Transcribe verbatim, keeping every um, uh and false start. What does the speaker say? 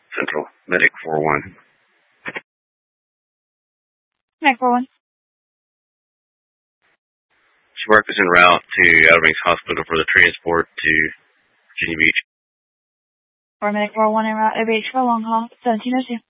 Central, Medic four one. Medic four one. Shark is en route to Outer Banks Hospital for the transport to Virginia Beach. Or Medic four one en route to Beach for long haul, seventeen oh two.